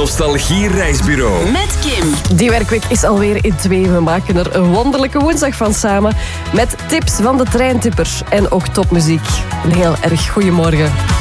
Nostalgie Reisbureau. Met Kim. Die werkweek is alweer in 2. We maken er een wonderlijke woensdag van samen. Met tips van de treintippers en ook topmuziek. Een heel erg goeiemorgen.